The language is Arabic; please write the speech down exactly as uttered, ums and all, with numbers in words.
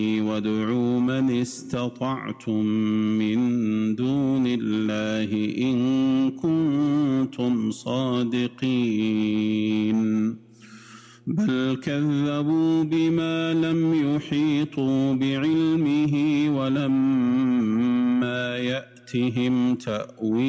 وادعوا من استطعتم من دون الله إن كنتم صادقين بل كذبوا بما لم يحيطوا بعلمه ولما يأتهم تأويله